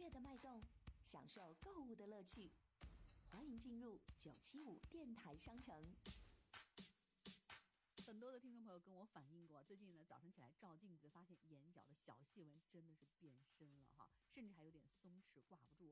乐的脉动，享受购物的乐趣。欢迎进入975电台商城。 很多的听众朋友跟我反映过，最近呢早晨起来照镜子，发现眼角的小细纹真的是变深了哈，甚至还有点松弛挂不住。